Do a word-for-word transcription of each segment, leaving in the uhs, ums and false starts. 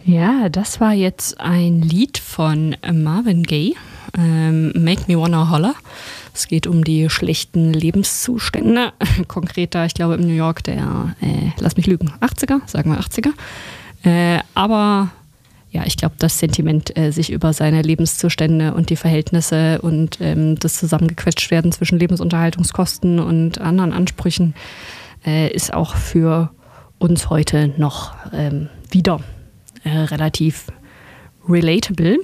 Ja, das war jetzt ein Lied von Marvin Gaye, ähm, Make Me Wanna Holler. Es geht um die schlechten Lebenszustände, konkreter, ich glaube, im New York der, äh, lass mich lügen, achtziger, sagen wir achtziger. Äh, aber ja, ich glaube, das Sentiment, äh, sich über seine Lebenszustände und die Verhältnisse und ähm, das Zusammengequetscht werden zwischen Lebensunterhaltungskosten und anderen Ansprüchen, äh, ist auch für uns heute noch ähm, wieder äh, relativ relatable.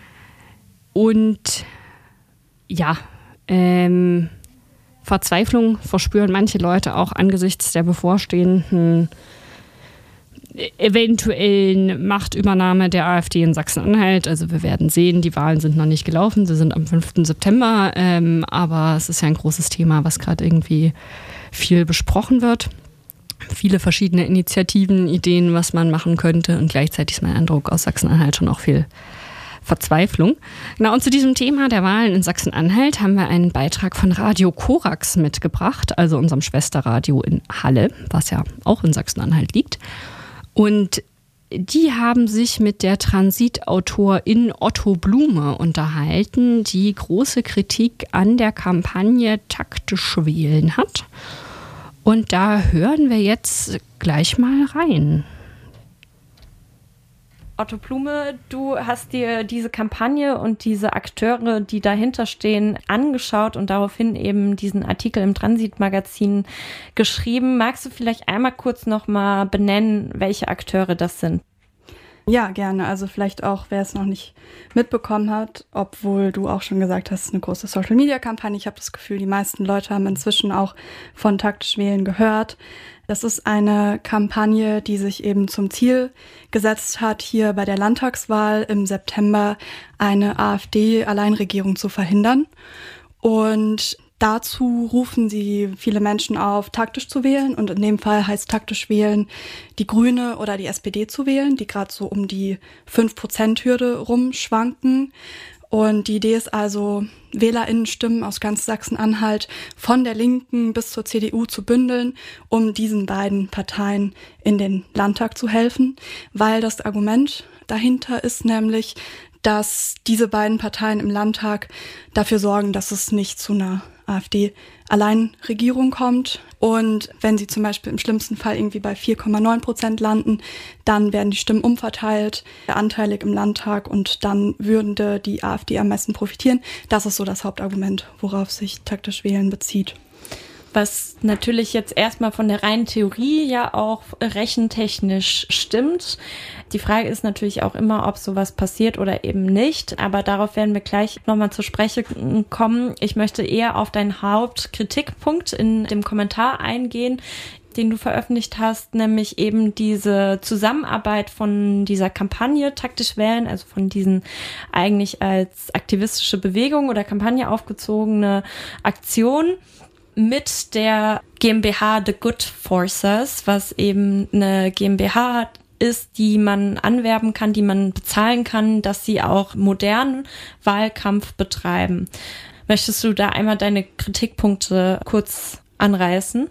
Und ja, ähm, Verzweiflung verspüren manche Leute auch angesichts der bevorstehenden eventuellen Machtübernahme der AfD in Sachsen-Anhalt. Also wir werden sehen, die Wahlen sind noch nicht gelaufen, sie sind am fünften September, ähm, aber es ist ja ein großes Thema, was gerade irgendwie viel besprochen wird. Viele verschiedene Initiativen, Ideen, was man machen könnte, und gleichzeitig ist mein Eindruck aus Sachsen-Anhalt schon auch viel Verzweiflung. Genau, und zu diesem Thema der Wahlen in Sachsen-Anhalt haben wir einen Beitrag von Radio Korax mitgebracht, also unserem Schwesterradio in Halle, was ja auch in Sachsen-Anhalt liegt. Und die haben sich mit der Transitautorin Otto Blume unterhalten, die große Kritik an der Kampagne Taktisch wählen hat. Und da hören wir jetzt gleich mal rein. Otto Blume, du hast dir diese Kampagne und diese Akteure, die dahinter stehen, angeschaut und daraufhin eben diesen Artikel im Transitmagazin geschrieben. Magst du vielleicht einmal kurz nochmal benennen, welche Akteure das sind? Ja, gerne. Also vielleicht auch, wer es noch nicht mitbekommen hat, obwohl du auch schon gesagt hast, es ist eine große Social-Media-Kampagne. Ich habe das Gefühl, die meisten Leute haben inzwischen auch von Taktisch wählen gehört. Das ist eine Kampagne, die sich eben zum Ziel gesetzt hat, hier bei der Landtagswahl im September eine AfD-Alleinregierung zu verhindern. Und dazu rufen sie viele Menschen auf, taktisch zu wählen. Und in dem Fall heißt taktisch wählen, die Grüne oder die S P D zu wählen, die gerade so um die fünf Prozent Hürde rumschwanken. Und die Idee ist also, WählerInnenstimmen aus ganz Sachsen-Anhalt von der Linken bis zur C D U zu bündeln, um diesen beiden Parteien in den Landtag zu helfen. Weil das Argument dahinter ist nämlich, dass diese beiden Parteien im Landtag dafür sorgen, dass es nicht zu einer AfD-Alleinregierung kommt. Und wenn sie zum Beispiel im schlimmsten Fall irgendwie bei vier Komma neun Prozent landen, dann werden die Stimmen umverteilt, anteilig im Landtag, und dann würde die AfD am meisten profitieren. Das ist so das Hauptargument, worauf sich taktisch wählen bezieht. Was natürlich jetzt erstmal von der reinen Theorie ja auch rechentechnisch stimmt. Die Frage ist natürlich auch immer, ob sowas passiert oder eben nicht. Aber darauf werden wir gleich nochmal zur Sprache kommen. Ich möchte eher auf deinen Hauptkritikpunkt in dem Kommentar eingehen, den du veröffentlicht hast, nämlich eben diese Zusammenarbeit von dieser Kampagne Taktisch wählen, also von diesen eigentlich als aktivistische Bewegung oder Kampagne aufgezogene Aktion mit der GmbH The Good Forces, was eben eine GmbH ist, die man anwerben kann, die man bezahlen kann, dass sie auch modernen Wahlkampf betreiben. Möchtest du da einmal deine Kritikpunkte kurz anreißen?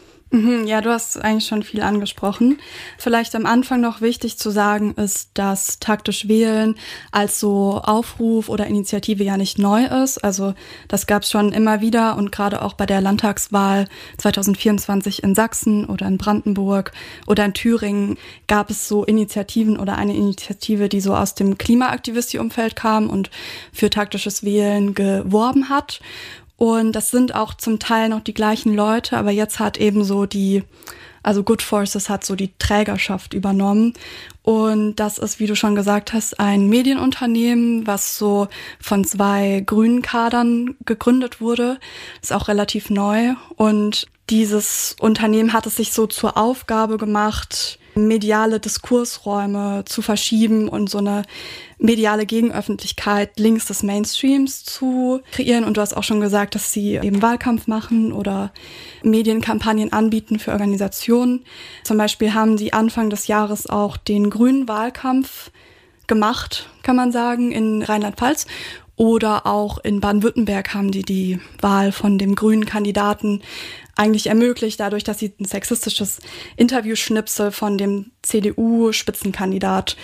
Ja, du hast eigentlich schon viel angesprochen. Vielleicht am Anfang noch wichtig zu sagen ist, dass taktisch wählen als so Aufruf oder Initiative ja nicht neu ist. Also das gab es schon immer wieder, und gerade auch bei der Landtagswahl zwanzig vierundzwanzig in Sachsen oder in Brandenburg oder in Thüringen gab es so Initiativen oder eine Initiative, die so aus dem Klimaaktivisti-Umfeld kam und für taktisches Wählen geworben hat. Und das sind auch zum Teil noch die gleichen Leute, aber jetzt hat eben so die, also Good Forces hat so die Trägerschaft übernommen. Und das ist, wie du schon gesagt hast, ein Medienunternehmen, was so von zwei grünen Kadern gegründet wurde. Ist auch relativ neu. Und dieses Unternehmen hat es sich so zur Aufgabe gemacht, mediale Diskursräume zu verschieben und so eine mediale Gegenöffentlichkeit links des Mainstreams zu kreieren. Und du hast auch schon gesagt, dass sie eben Wahlkampf machen oder Medienkampagnen anbieten für Organisationen. Zum Beispiel haben sie Anfang des Jahres auch den grünen Wahlkampf gemacht, kann man sagen, in Rheinland-Pfalz. Oder auch in Baden-Württemberg haben die die Wahl von dem grünen Kandidaten eigentlich ermöglicht, dadurch, dass sie ein sexistisches Interviewschnipsel von dem C D U-Spitzenkandidat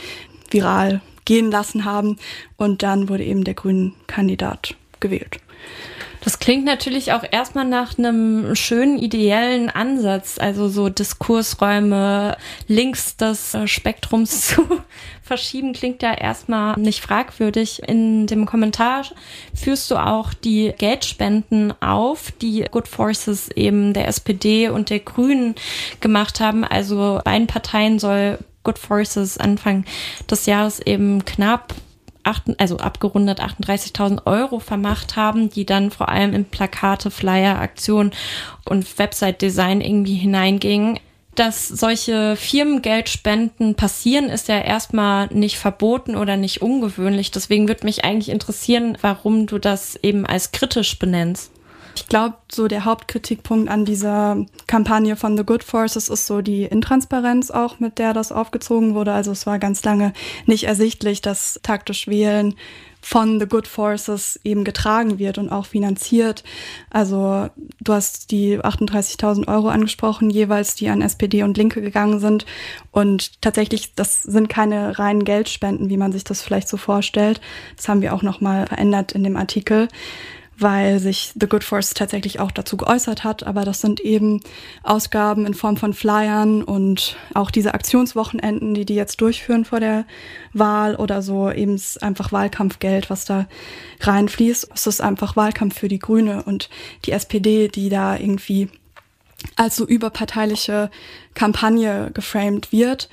viral gehen lassen haben. Und dann wurde eben der Grünen-Kandidat gewählt. Das klingt natürlich auch erstmal nach einem schönen, ideellen Ansatz, also so Diskursräume links des Spektrums zu verschieben, klingt ja erstmal nicht fragwürdig. In dem Kommentar führst du auch die Geldspenden auf, die Good Forces eben der S P D und der Grünen gemacht haben. Also beiden Parteien soll Good Forces Anfang des Jahres eben knapp also abgerundet achtunddreißigtausend Euro vermacht haben, die dann vor allem in Plakate, Flyer, Aktionen und Website-Design irgendwie hineingingen. Dass solche Firmengeldspenden passieren, ist ja erstmal nicht verboten oder nicht ungewöhnlich. Deswegen würde mich eigentlich interessieren, warum du das eben als kritisch benennst. Ich glaube, so der Hauptkritikpunkt an dieser Kampagne von The Good Forces ist so die Intransparenz auch, mit der das aufgezogen wurde. Also es war ganz lange nicht ersichtlich, dass taktisch Wählen von The Good Forces eben getragen wird und auch finanziert. Also du hast die achtunddreißigtausend Euro angesprochen, jeweils, die an S P D und Linke gegangen sind. Und tatsächlich, das sind keine reinen Geldspenden, wie man sich das vielleicht so vorstellt. Das haben wir auch nochmal verändert in dem Artikel, weil sich The Good Force tatsächlich auch dazu geäußert hat. Aber das sind eben Ausgaben in Form von Flyern und auch diese Aktionswochenenden, die die jetzt durchführen vor der Wahl oder so, eben einfach Wahlkampfgeld, was da reinfließt. Es ist einfach Wahlkampf für die Grüne und die S P D, die da irgendwie als so überparteiliche Kampagne geframed wird.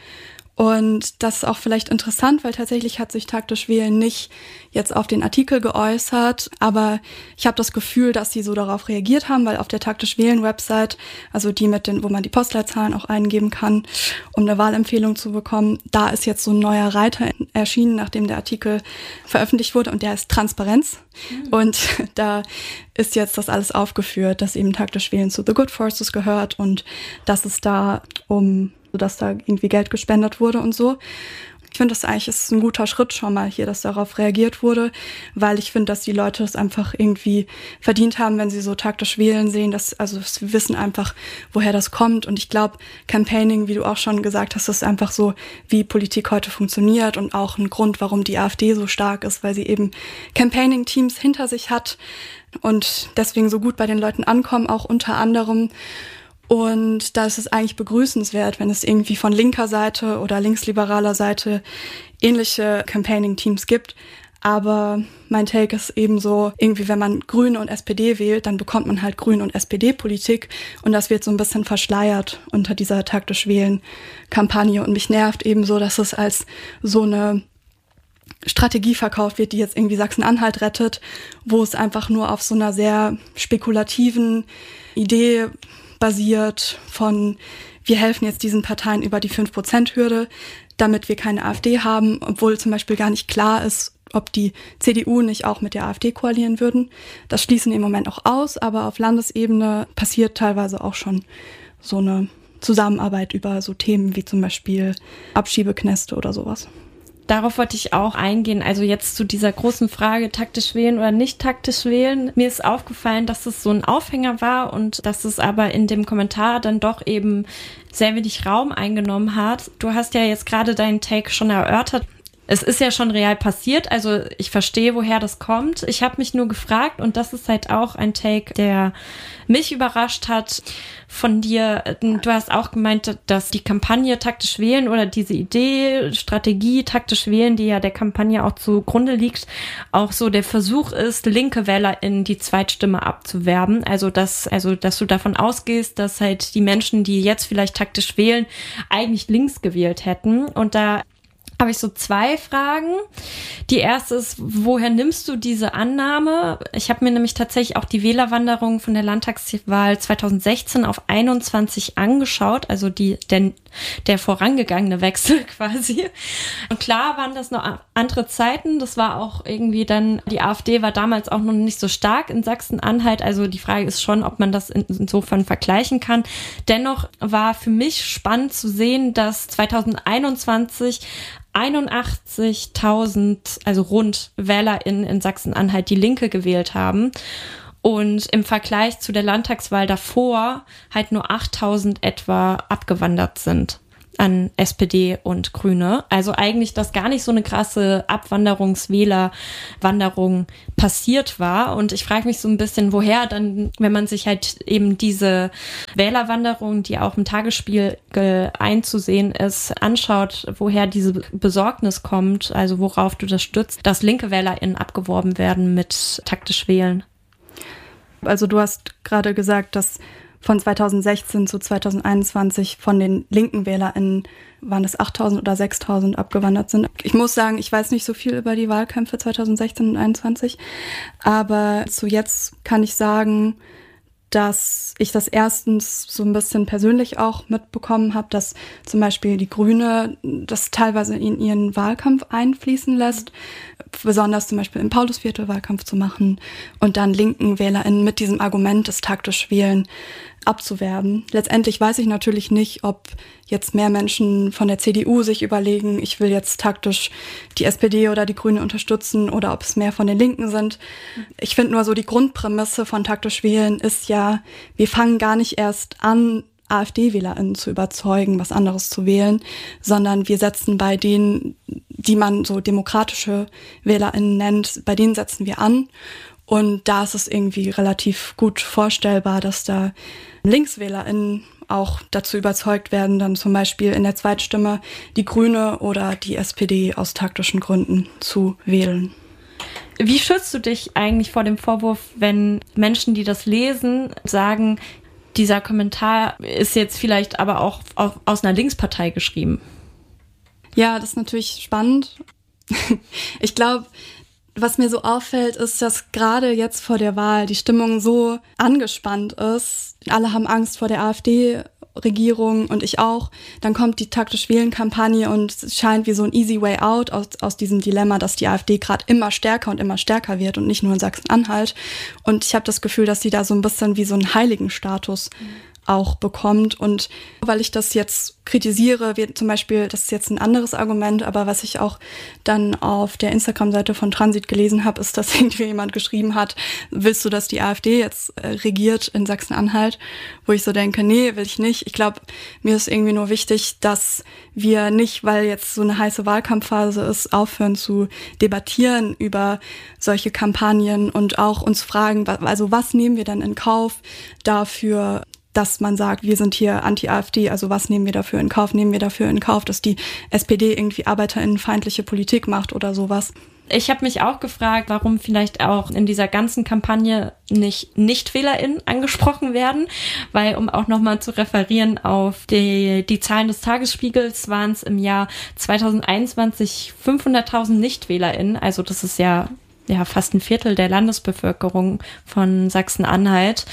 Und das ist auch vielleicht interessant, weil tatsächlich hat sich taktisch Wählen nicht jetzt auf den Artikel geäußert, aber ich habe das Gefühl, dass sie so darauf reagiert haben, weil auf der taktisch Wählen Website, also die mit den, wo man die Postleitzahlen auch eingeben kann, um eine Wahlempfehlung zu bekommen, da ist jetzt so ein neuer Reiter erschienen, nachdem der Artikel veröffentlicht wurde, und der ist Transparenz. Mhm. Und da ist jetzt das alles aufgeführt, dass eben taktisch Wählen zu The Good Forces gehört und dass es da um dass da irgendwie Geld gespendet wurde und so. Ich finde, das eigentlich ist ein guter Schritt schon mal hier, dass darauf reagiert wurde, weil ich finde, dass die Leute es einfach irgendwie verdient haben, wenn sie so taktisch wählen sehen, dass, also sie wissen einfach, woher das kommt. Und ich glaube, Campaigning, wie du auch schon gesagt hast, ist einfach so, wie Politik heute funktioniert und auch ein Grund, warum die AfD so stark ist, weil sie eben Campaigning-Teams hinter sich hat und deswegen so gut bei den Leuten ankommen, auch unter anderem. Und da ist es eigentlich begrüßenswert, wenn es irgendwie von linker Seite oder linksliberaler Seite ähnliche Campaigning-Teams gibt. Aber mein Take ist eben so, irgendwie wenn man Grüne und S P D wählt, dann bekommt man halt Grüne und S P D-Politik. Und das wird so ein bisschen verschleiert unter dieser taktisch Wählen-Kampagne. Und mich nervt eben so, dass es als so eine Strategie verkauft wird, die jetzt irgendwie Sachsen-Anhalt rettet, wo es einfach nur auf so einer sehr spekulativen Idee basiert von, wir helfen jetzt diesen Parteien über die fünf Prozent Hürde, damit wir keine AfD haben, obwohl zum Beispiel gar nicht klar ist, ob die C D U nicht auch mit der AfD koalieren würden. Das schließen im Moment auch aus, aber auf Landesebene passiert teilweise auch schon so eine Zusammenarbeit über so Themen wie zum Beispiel Abschiebeknäste oder sowas. Darauf wollte ich auch eingehen, also jetzt zu dieser großen Frage, taktisch wählen oder nicht taktisch wählen. Mir ist aufgefallen, dass es so ein Aufhänger war und dass es aber in dem Kommentar dann doch eben sehr wenig Raum eingenommen hat. Du hast ja jetzt gerade deinen Take schon erörtert. Es ist ja schon real passiert, also ich verstehe, woher das kommt. Ich habe mich nur gefragt, und das ist halt auch ein Take, der mich überrascht hat von dir. Du hast auch gemeint, dass die Kampagne taktisch wählen oder diese Idee, Strategie taktisch wählen, die ja der Kampagne auch zugrunde liegt, auch so der Versuch ist, linke WählerInnen die Zweitstimme abzuwerben. Also dass, also dass du davon ausgehst, dass halt die Menschen, die jetzt vielleicht taktisch wählen, eigentlich links gewählt hätten. Und da habe ich so zwei Fragen. Die erste ist, woher nimmst du diese Annahme? Ich habe mir nämlich tatsächlich auch die Wählerwanderung von der Landtagswahl zweitausendsechzehn auf einundzwanzig angeschaut, also die der, der vorangegangene Wechsel quasi. Und klar waren das noch andere Zeiten. Das war auch irgendwie dann, die AfD war damals auch noch nicht so stark in Sachsen-Anhalt. Also die Frage ist schon, ob man das insofern vergleichen kann. Dennoch war für mich spannend zu sehen, dass zweitausendeinundzwanzig einundachtzigtausend, also rund WählerInnen in Sachsen-Anhalt die Linke gewählt haben und im Vergleich zu der Landtagswahl davor halt nur achttausend etwa abgewandert sind. an S P D und Grüne. Also eigentlich, dass gar nicht so eine krasse Abwanderungswählerwanderung passiert war. Und ich frage mich so ein bisschen, woher dann, wenn man sich halt eben diese Wählerwanderung, die auch im Tagesspiegel einzusehen ist, anschaut, woher diese Besorgnis kommt, also worauf du das stützt, dass linke WählerInnen abgeworben werden mit taktisch wählen. Also du hast gerade gesagt, dass von zweitausendsechzehn zu zweitausendeinundzwanzig von den linken WählerInnen waren es achttausend oder sechstausend abgewandert sind. Ich muss sagen, ich weiß nicht so viel über die Wahlkämpfe zweitausendsechzehn und einundzwanzig, aber zu jetzt kann ich sagen, dass ich das erstens so ein bisschen persönlich auch mitbekommen habe, dass zum Beispiel die Grüne das teilweise in ihren Wahlkampf einfließen lässt, besonders zum Beispiel im Paulusviertel Wahlkampf zu machen und dann linken WählerInnen mit diesem Argument des taktisch Wählen abzuwerben. Letztendlich weiß ich natürlich nicht, ob jetzt mehr Menschen von der C D U sich überlegen, ich will jetzt taktisch die S P D oder die Grüne unterstützen oder ob es mehr von den Linken sind. Ich finde nur so, die Grundprämisse von taktisch wählen ist ja, wir fangen gar nicht erst an, AfD-WählerInnen zu überzeugen, was anderes zu wählen, sondern wir setzen bei denen, die man so demokratische WählerInnen nennt, bei denen setzen wir an. Und da ist es irgendwie relativ gut vorstellbar, dass da LinkswählerInnen auch dazu überzeugt werden, dann zum Beispiel in der Zweitstimme die Grüne oder die S P D aus taktischen Gründen zu wählen. Wie schützt du dich eigentlich vor dem Vorwurf, wenn Menschen, die das lesen, sagen, dieser Kommentar ist jetzt vielleicht aber auch aus einer Linkspartei geschrieben? Ja, das ist natürlich spannend. Ich glaube, was mir so auffällt, ist, dass gerade jetzt vor der Wahl die Stimmung so angespannt ist. Alle haben Angst vor der AfD-Regierung und ich auch. Dann kommt die taktisch-wählen-Kampagne und es scheint wie so ein easy way out aus, aus diesem Dilemma, dass die AfD gerade immer stärker und immer stärker wird und nicht nur in Sachsen-Anhalt. Und ich habe das Gefühl, dass sie da so ein bisschen wie so einen Heiligenstatus mhm. auch bekommt. Und weil ich das jetzt kritisiere, wird zum Beispiel, das ist jetzt ein anderes Argument, aber was ich auch dann auf der Instagram-Seite von Transit gelesen habe, ist, dass irgendwie jemand geschrieben hat, willst du, dass die AfD jetzt äh, regiert in Sachsen-Anhalt? Wo ich so denke, nee, will ich nicht. Ich glaube, mir ist irgendwie nur wichtig, dass wir nicht, weil jetzt so eine heiße Wahlkampfphase ist, aufhören zu debattieren über solche Kampagnen und auch uns fragen, also was nehmen wir dann in Kauf dafür, dass man sagt, wir sind hier anti-AfD, also was nehmen wir dafür in Kauf? Nehmen wir dafür in Kauf, dass die S P D irgendwie arbeiterinnenfeindliche Politik macht oder sowas? Ich habe mich auch gefragt, warum vielleicht auch in dieser ganzen Kampagne nicht NichtwählerInnen angesprochen werden, weil, um auch nochmal zu referieren auf die, die Zahlen des Tagesspiegels, waren es im Jahr zweitausendeinundzwanzig fünfhunderttausend NichtwählerInnen, also das ist ja, ja fast ein Viertel der Landesbevölkerung von Sachsen-Anhalt.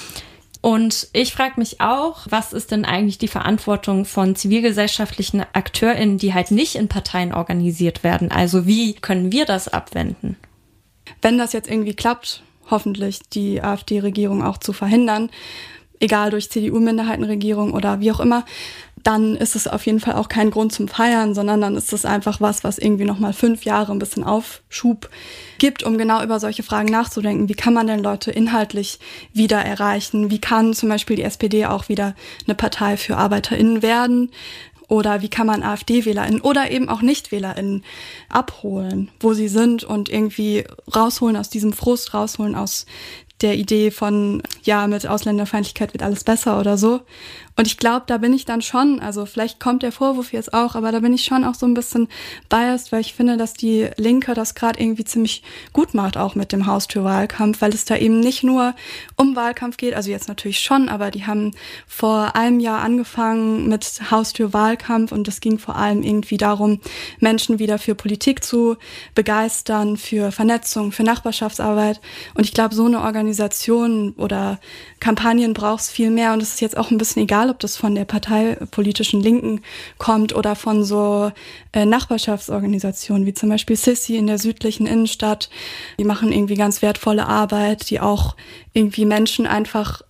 Und ich frage mich auch, was ist denn eigentlich die Verantwortung von zivilgesellschaftlichen AkteurInnen, die halt nicht in Parteien organisiert werden? Also wie können wir das abwenden? Wenn das jetzt irgendwie klappt, hoffentlich die AfD-Regierung auch zu verhindern, egal durch C D U-Minderheitenregierung oder wie auch immer, dann ist es auf jeden Fall auch kein Grund zum Feiern, sondern dann ist es einfach was, was irgendwie nochmal fünf Jahre ein bisschen Aufschub gibt, um genau über solche Fragen nachzudenken. Wie kann man denn Leute inhaltlich wieder erreichen? Wie kann zum Beispiel die S P D auch wieder eine Partei für ArbeiterInnen werden? Oder wie kann man AfD-WählerInnen oder eben auch NichtwählerInnen abholen, wo sie sind und irgendwie rausholen aus diesem Frust, rausholen aus der Idee von, ja, mit Ausländerfeindlichkeit wird alles besser oder so. Und ich glaube, da bin ich dann schon, also vielleicht kommt der Vorwurf jetzt auch, aber da bin ich schon auch so ein bisschen biased, weil ich finde, dass die Linke das gerade irgendwie ziemlich gut macht, auch mit dem Haustürwahlkampf, weil es da eben nicht nur um Wahlkampf geht, also jetzt natürlich schon, aber die haben vor einem Jahr angefangen mit Haustürwahlkampf und es ging vor allem irgendwie darum, Menschen wieder für Politik zu begeistern, für Vernetzung, für Nachbarschaftsarbeit. Und ich glaube, so eine Organisation oder Kampagnen braucht es viel mehr und es ist jetzt auch ein bisschen egal, ob das von der parteipolitischen Linken kommt oder von so äh, Nachbarschaftsorganisationen wie zum Beispiel Sissi in der südlichen Innenstadt. Die machen irgendwie ganz wertvolle Arbeit, die auch irgendwie Menschen einfach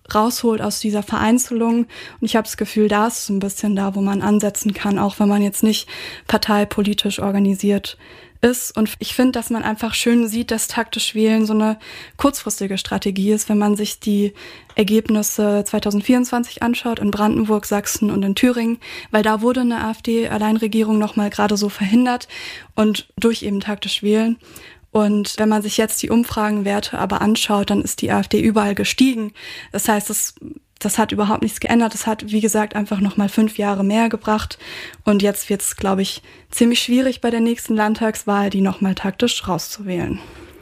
rausholt aus dieser Vereinzelung. Und ich habe das Gefühl, da ist so ein bisschen da, wo man ansetzen kann, auch wenn man jetzt nicht parteipolitisch organisiert ist. Und ich finde, dass man einfach schön sieht, dass taktisch Wählen so eine kurzfristige Strategie ist, wenn man sich die Ergebnisse zwanzig vierundzwanzig anschaut, in Brandenburg, Sachsen und in Thüringen, weil da wurde eine AfD-Alleinregierung nochmal gerade so verhindert und durch eben taktisch Wählen. Und wenn man sich jetzt die Umfragenwerte aber anschaut, dann ist die AfD überall gestiegen. Das heißt, das Das hat überhaupt nichts geändert. Das hat, wie gesagt, einfach nochmal fünf Jahre mehr gebracht. Und jetzt wird es, glaube ich, ziemlich schwierig bei der nächsten Landtagswahl, die nochmal taktisch rauszuwählen.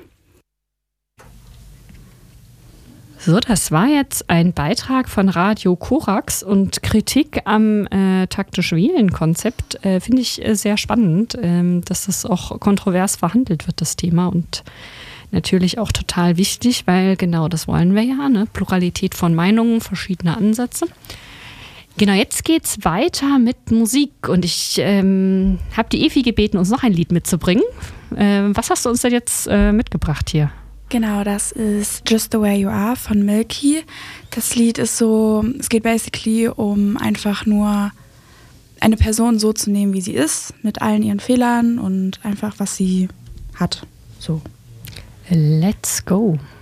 So, das war jetzt ein Beitrag von Radio Korax und Kritik am äh, taktisch-Wählen-Konzept. Äh, Finde ich äh, sehr spannend, äh, dass das auch kontrovers verhandelt wird, das Thema. Und natürlich auch total wichtig, weil genau das wollen wir ja, ne? Pluralität von Meinungen, verschiedene Ansätze. Genau, jetzt geht's weiter mit Musik und ich ähm, habe die Evi gebeten, uns noch ein Lied mitzubringen. Ähm, was hast du uns denn jetzt äh, mitgebracht hier? Genau, das ist Just the Way You Are von Milky. Das Lied ist so, es geht basically um einfach nur eine Person so zu nehmen, wie sie ist, mit allen ihren Fehlern und einfach, was sie hat. So. Let's go.